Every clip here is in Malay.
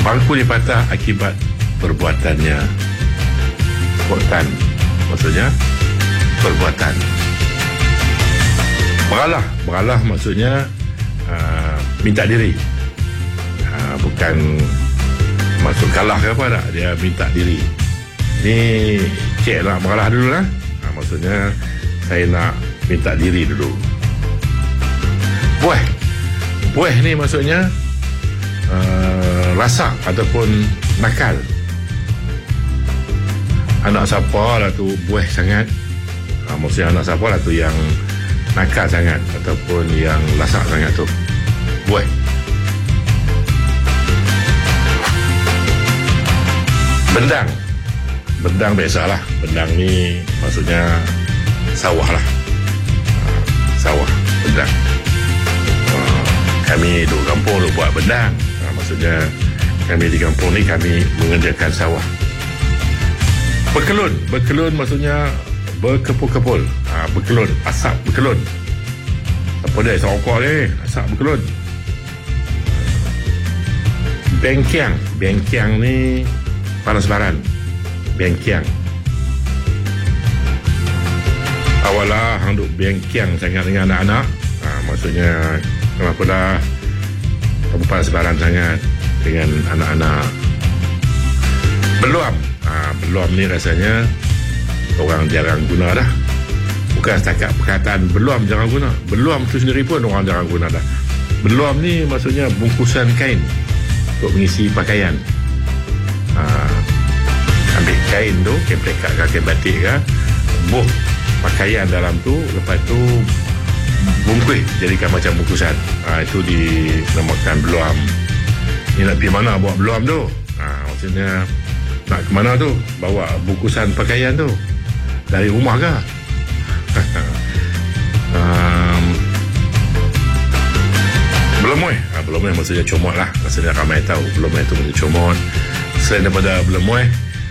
Bangku dia patah akibat perbuatannya. Perbuatan, maksudnya perbuatan. Beralah maksudnya minta diri. Bukan maksud kalah ke apa tak. Dia minta diri. Ni cik nak beralah dulu lah. Maksudnya saya nak minta diri dulu. Buih ni maksudnya rasak ataupun nakal. Anak siapa lah tu buih sangat. Maksudnya anak siapa lah tu yang nakal sangat ataupun yang lasak sangat tu. Buih. Bendang biasalah. Bendang ni maksudnya sawah lah. Sawah, bendang. Kami duduk kampung duduk buat bendang. Maksudnya kami di kampung ni kami mengerjakan sawah. Berkelun maksudnya berkepul-kepul. Berkelun, asap berkelun. Apa dia? Sokok ni, asap berkelun. Bengkiang ni panas baran. Bengkiang. Awalah hang duk bengkiang sangat dengan anak-anak. Maksudnya kenapa dah kamu panas baran sangat dengan anak-anak. Beluam ni rasanya orang jarang guna dah. Bukan setakat perkataan beluam jarang guna. Beluam tu sendiri pun orang jarang guna dah. Beluam ni maksudnya bungkusan kain untuk mengisi pakaian. Ambil kain tu, kain plekat ke, kain batik ke, buh pakaian dalam tu, lepas tu bungkus jadikan macam bungkusan. Itu dinamakan beluam. Ni nak pergi mana bawa beluam tu? Maksudnya nak ke mana tu? Bawa bungkusan pakaian tu dari rumah ke? Belemui maksudnya comot lah. Maksudnya ramai tahu belemui tu maksudnya comot. Selain daripada belemui,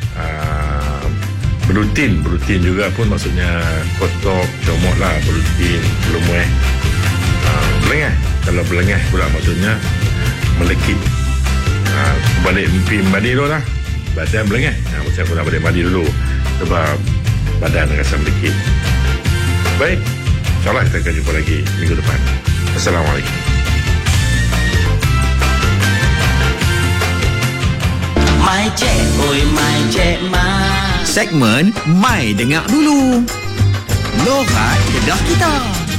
berutin juga pun maksudnya kotor, comot lah. Belemui. Belengah. Kalau belengah pula maksudnya melekit. Balik mandi dulu lah. Badan belengah. Macam aku nak balik mandi dulu sebab badan rasa melekit. Baik, InsyaAllah kita akan jumpa lagi minggu depan. Assalamualaikum. My Cek, oi My Cek Ma. Segmen My Dengar Dulu. Lorat Kedah Kita.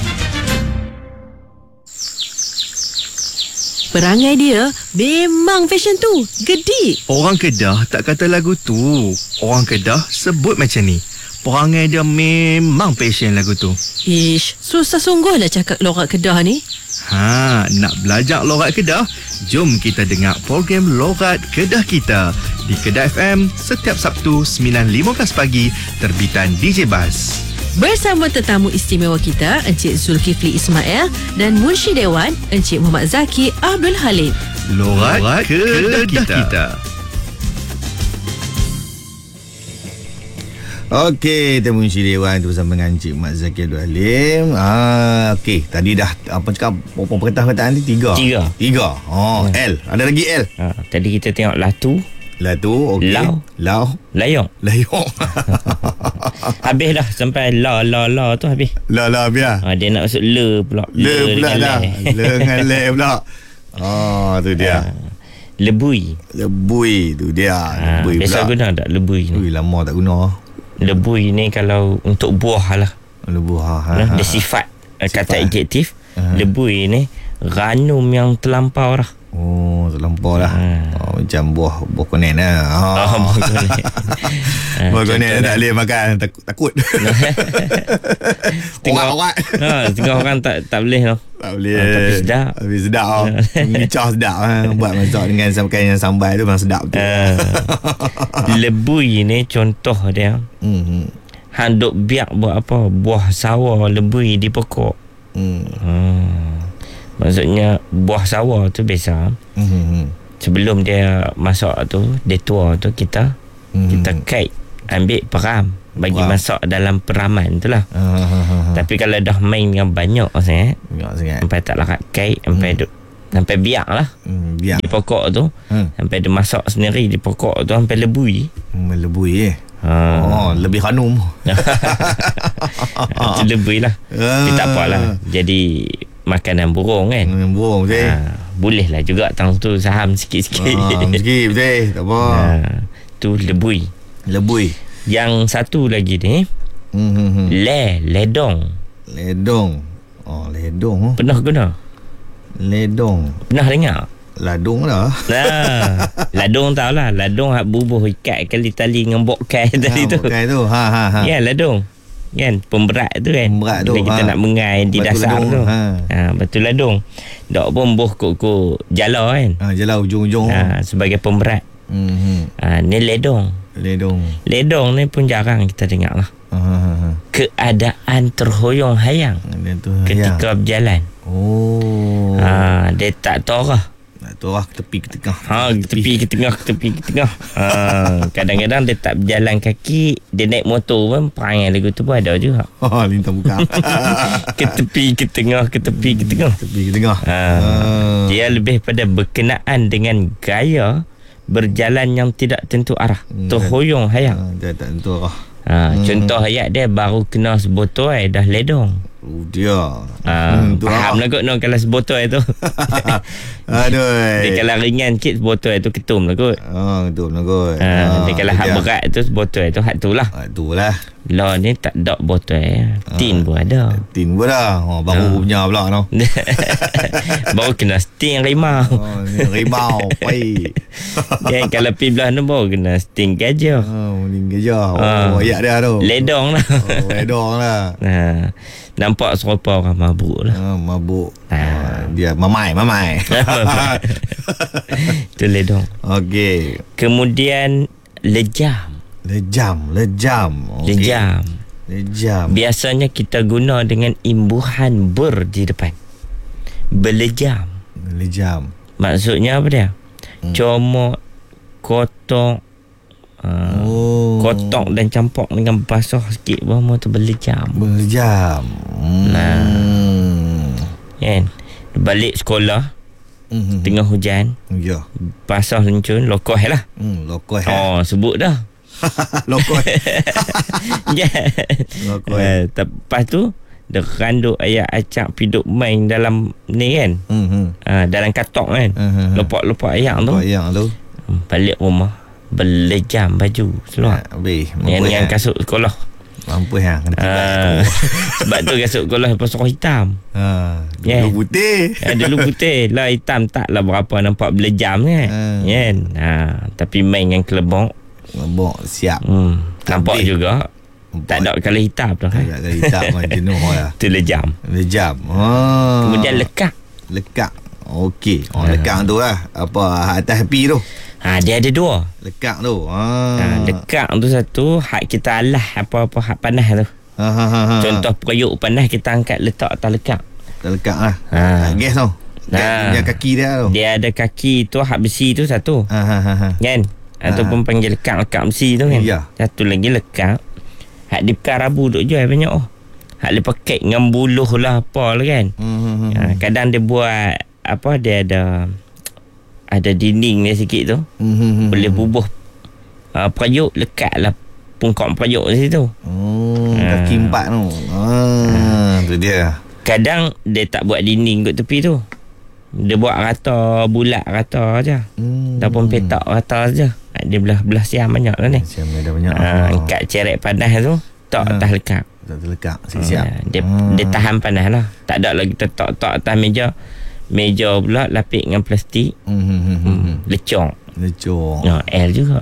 Perangai dia memang fashion tu. Gedik. Orang Kedah tak kata lagu tu. Orang Kedah sebut macam ni. Perangai dia memang passion lagu tu. Ish, susah sungguh lah cakap lorat Kedah ni. Nak belajar lorat Kedah? Jom kita dengar program Lorat Kedah Kita di Kedah FM setiap Sabtu 9.15 pagi terbitan DJ Bas. Bersama tetamu istimewa kita Encik Zulkifli Ismail dan Munshi Dewan Encik Muhammad Zaki Abdul Halim. Lorat Kedah Kita. Okey, Temu Munshi Dewan tu bersama dengan Encik Mak Zaki Abdul Halim. Okey, tadi dah apa cakap perkataan ni? Tiga. L. Ada lagi L. Tadi kita tengok latu, okey. layong. Habis dah sampai la tu habis. La biar. Dia nak masuk le pula. Le pula dah. Le dengan le pula. Tu dia. Lebui tu dia. Lebui biasa pula. guna tak lebui ni? Lama tak guna. Lebui ni kalau untuk buah lah. Buah. Dia sifat. Kata adjektif. Lebui ni ranum yang terlampau lah. Terlampau lah. Macam buah konen lah. Buah konen. Buah konen tak boleh makan. Takut. Setengah orang tak boleh tau. Tak boleh. Tapi sedap. Ngicah sedap. Buat masak dengan yang sambal tu memang sedap tu. Lebui ni contoh dia. Hang duk biak buat apa? Buah sawa lebui di pokok. Maksudnya buah sawa tu biasa. Sebelum dia masak tu, dia tua tu kita kait, ambil peram bagi masak dalam peraman tu lah. Tapi kalau dah main dengan banyak sangat, sampai tak larat kait, sampai duk Sampai biak lah. Biak. Di pokok tu. Sampai dia masak sendiri di pokok tu sampai lebui. Melebui lebih hanum. Itu lebui lah. Tapi tak apalah. Jadi makanan burung kan. Burung betul. Boleh lah juga tang tu saham sikit-sikit. Sikit betul. Tak apa. Tu lebui. Lebui. Yang satu lagi ni ledong. Ledong. Ledong. Pernah guna? Ledong. Pernah dengar? Ladung lah. Ladung tahu lah. Ladung hak bubuh ikat kali tali dengan bokkai tadi tu. Bokkai tu. Ya, ladung. Kan pemberat tu kan. Pemberat tu. Bila kita nak mengai di Batu dasar ladung. tu. Betul ladung. Dok pun buh kok jala kan. Jala ujung-ujung. Sebagai pemberat. Ni ledong. Ledong ni pun jarang kita dengar lah. Keadaan terhoyong hayang ketika berjalan. Dia tak torah. Ke tepi ke tengah. Ke tepi ke tengah. Kadang-kadang dia tak berjalan kaki, dia naik motor pun perangai lagu tu pun ada juga. Lintang bukan. Ke tepi ke tengah. Tepi ke tengah. Dia lebih pada berkenaan dengan gaya berjalan yang tidak tentu arah. Terhoyong hayang. Dia tak tentu arah. Contoh ayat dia baru kena sebotol dah ledong. Dia. Faham lah kot kalau sebotol tu. Aduh. Dia kalau ringan sikit sebotol tu ketum lah kot. Ketum lah kot. Dia kalau hak berat tu sebotol tu hak tu lah. Itulah. Lah ni tak dok botol. Tin pun ada. Tin pun dah. Baru punya pula tu. Baru kena sting rimau. Ni rimau. Pai. Kan kalau pergi belah tu baru kena sting gajah. Sting gajah. Ayat dia tu. Ledong lah. Ledong lah. Nampak serupa orang mabuk lah. Mabuk. Dia mamai. Itu ledong. Okey. Kemudian lejam. Lejam. Okay. Lejam. Biasanya kita guna dengan imbuhan ber di depan. Belejam. Maksudnya apa dia? Comot, kotok, kotok dan campur dengan basah sikit bahawa tu belejam. Kan? Balik sekolah tengah hujan, basah lencun, lokoh lah. Sebut dah. Lokoh. Lepas tu dia randuk ayat acak piduk main dalam ni kan. Dalam katok kan. Lopak-lopak ayam tu. Balik rumah belejam baju seluar. Yang kasut sekolah. Mampu yang sebab tu kasut sekolah pasal hitam. Dulu putih. Dulu putih lah, hitam taklah berapa nampak belejam kan. Tapi main dengan kelebok siap. Nampak juga. Tak ada kalau hitam tu. Tak ada kalau hitam jenuh lah. Tu lejam. Kemudian lekak. Okey. Lekak tu lah. Apa atas api tu? Dia ada dua. Lekak tu. Lekak tu satu hak kita alah apa-apa hak panas tu. Contoh periuk panas kita angkat letak atas lekak. Lekak lah. Gas tu. Dia kaki dia tu. Dia ada kaki tu hak besi tu satu. Kan? Ataupun panggil lekak besi tu kan. Satu lagi lekak hak di pekan rabu duk jual banyak. Hak dia pakai dengan buluh lah apa lah kan. Kadang dia buat apa, dia ada dinding dia sikit tu. Boleh bubuh periuk, lekat lah pungkok periuk di situ. Kaki empat tu. Tu dia. Kadang dia tak buat dinding kat tepi tu. Dia buat rata, bulat rata je. Ataupun petak rata je. Dia belah siam banyak lah ni. Siam ada banyak. Angkat cerek panas tu, tak atas lekak. Siap. Dia tahan panas lah. Tak ada lagi tak atas meja. Meja pula lapik dengan plastik. Lecong. L juga.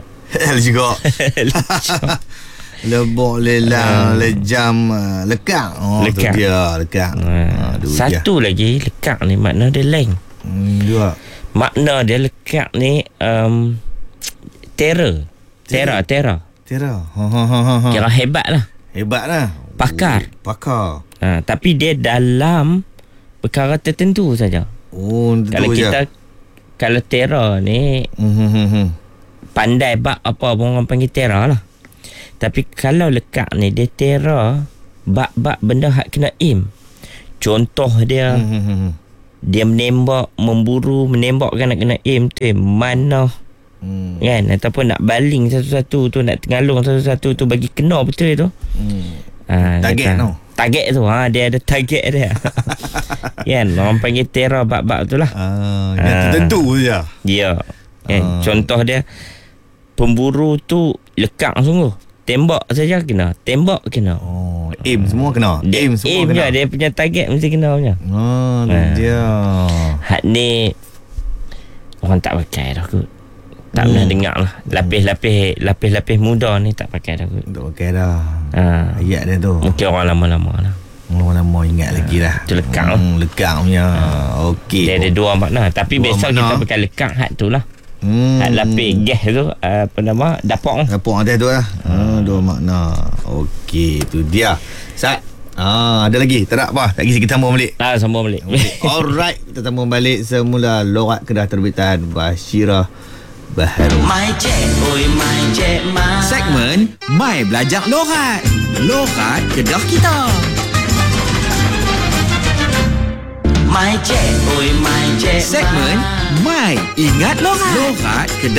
Lebok, lelang, lejam, lekak. Lekak. Tu dia, lekak. Satu lagi, lekak ni makna dia lain. Dua. Makna dia lekak ni terror. Kira hebat lah. Pakar. Tapi dia dalam perkara tertentu saja. Kalau kita kalau terror ni pandai bab apa pun orang panggil terror lah. Tapi kalau lekak ni dia terror bab-bab benda hak kena aim. Contoh dia dia menembak, memburu, menembak kan nak kena aim tu mana kan, ataupun nak baling satu-satu tu, nak tengalung satu-satu tu bagi kena betul tu. Target tu. Target tu dia ada target dia. Kan orang panggil terror bab-bab tu lah. Yang tertentu je. Ya. Kan contoh dia, pemburu tu lekang sungguh. Tembak saja kena, tembak kena. Aim semua kena. Aim semua kena. Dia punya target mesti kena punya. Dia. Hak ni orang tak pakai dah kot. Tak pernah dengar lah. Lapis muda ni tak pakai dah kot. Tak pakai dah. Ayat dia tu. Mungkin orang lama-lama lah. Orang lama ingat lagi lah. Itu lekang. Lekang punya. Okey. Dia ada dua makna. Tapi besok kita pakai lekang hak tu lah. Hak lapis gas tu, apa nama, dapur atas tu lah. Dua makna. Okey, tu dia. Sat. Ada lagi? Tak nak apa? Tak kisah kita sambung balik. Sambung balik. Alright, kita sambung balik semula Loghat Kedah terbitan Bashirah Baharu. My cik, my Segmen My Belajar Loghat. Loghat Kedah kita. My cik, my cik, Segmen My Ingat Loghat. Loghat Kedah